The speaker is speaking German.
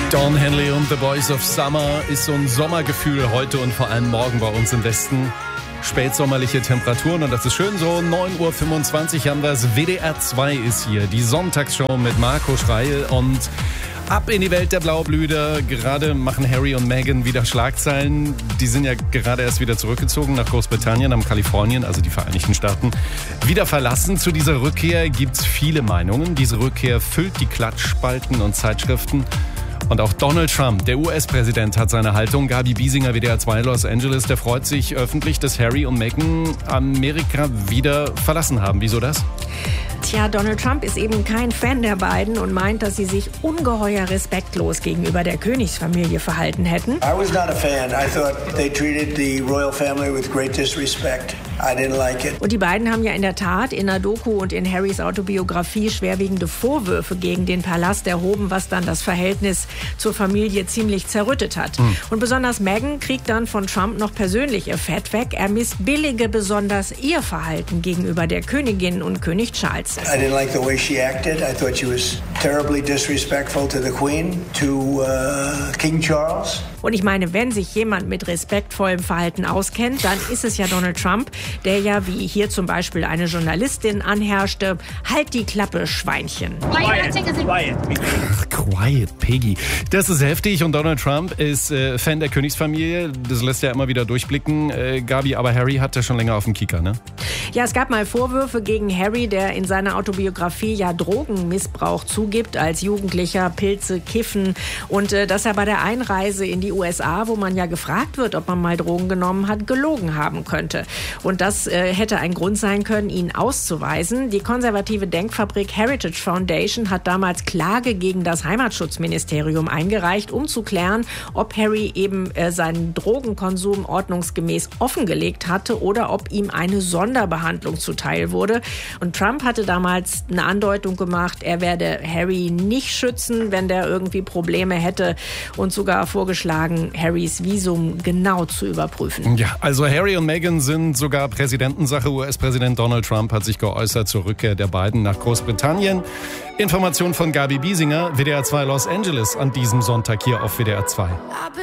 Don Henley und The Boys of Summer ist so ein Sommergefühl heute und vor allem morgen bei uns im Westen. Spätsommerliche Temperaturen und das ist schön so. 9.25 Uhr haben wir es. WDR 2 ist hier. Die Sonntagsshow mit Marco Schreil und ab in die Welt der Blaublüter. Gerade machen Harry und Meghan wieder Schlagzeilen. Die sind ja gerade erst wieder zurückgezogen nach Großbritannien, haben Kalifornien, also die Vereinigten Staaten, wieder verlassen. Zu dieser Rückkehr gibt es viele Meinungen. Diese Rückkehr füllt die Klatschspalten und Zeitschriften. Und auch Donald Trump, der US-Präsident, hat seine Haltung. Gabi Biesinger, WDR 2 Los Angeles, der freut sich öffentlich, dass Harry und Meghan Amerika wieder verlassen haben. Wieso das? Tja, Donald Trump ist eben kein Fan der beiden und meint, dass sie sich ungeheuer respektlos gegenüber der Königsfamilie verhalten hätten. I was not a fan. I thought they treated the royal family with great disrespect. I didn't like it. Und die beiden haben ja in der Tat in der Doku und in Harrys Autobiografie schwerwiegende Vorwürfe gegen den Palast erhoben, was dann das Verhältnis zur Familie ziemlich zerrüttet hat. Und besonders Meghan kriegt dann von Trump noch persönlich ihr Fett weg. Er missbillige besonders ihr Verhalten gegenüber der Königin und König Charles. I didn't like the way she acted. I thought she was terribly disrespectful to the Queen, to King Charles. Und ich meine, wenn sich jemand mit respektvollem Verhalten auskennt, dann ist es ja Donald Trump, der ja, wie hier zum Beispiel eine Journalistin anherrschte, halt die Klappe, Schweinchen. Quiet, Piggy. Das ist heftig und Donald Trump ist Fan der Königsfamilie. Das lässt ja immer wieder durchblicken. Gabi, aber Harry hat ja schon länger auf dem Kieker, ne? Ja, es gab mal Vorwürfe gegen Harry, der in seiner Autobiografie ja Drogenmissbrauch zugibt als Jugendlicher, Pilze, Kiffen und dass er bei der Einreise in die USA, wo man ja gefragt wird, ob man mal Drogen genommen hat, gelogen haben könnte. Und das hätte ein Grund sein können, ihn auszuweisen. Die konservative Denkfabrik Heritage Foundation hat damals Klage gegen das Heimatschutzministerium eingereicht, um zu klären, ob Harry eben seinen Drogenkonsum ordnungsgemäß offengelegt hatte oder ob ihm eine Sonderbehandlung zuteil wurde. Und Trump hatte damals eine Andeutung gemacht, er werde Harry nicht schützen, wenn der irgendwie Probleme hätte und sogar vorgeschlagen, Harrys Visum genau zu überprüfen. Ja, also Harry und Meghan sind sogar Präsidentensache. US-Präsident Donald Trump hat sich geäußert zur Rückkehr der beiden nach Großbritannien. Information von Gabi Biesinger, WDR 2 Los Angeles an diesem Sonntag hier auf WDR 2.